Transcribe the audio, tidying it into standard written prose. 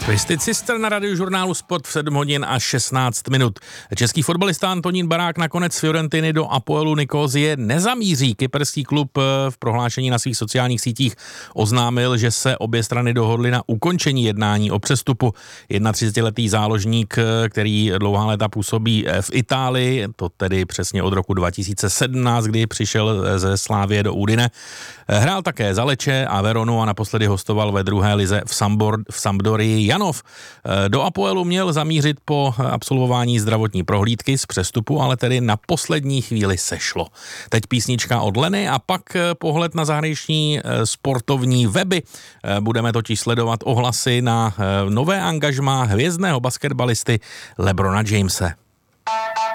Twisted Sister na Radiožurnálu Sport v 7 hodin a 16 minut. Český fotbalista Antonín Barák nakonec z Fiorentiny do Apoelu Nikosie nezamíří. Kyperský klub v prohlášení na svých sociálních sítích oznámil, že se obě strany dohodly na ukončení jednání o přestupu. 31letý záložník, který dlouhá léta působí v Itálii, to tedy přesně od roku 2017, kdy přišel ze Slavie do Udine. Hrál také za Lecce a Veronu a naposledy hostoval ve druhé lize v Sampdorii Janov. Do Apoelu měl zamířit po absolvování zdravotní prohlídky z přestupu, ale tedy na poslední chvíli sešlo. Teď písnička od Leny a pak pohled na zahraniční sportovní weby. Budeme totiž sledovat ohlasy na nové angažmá hvězdného basketbalisty LeBrona Jamese.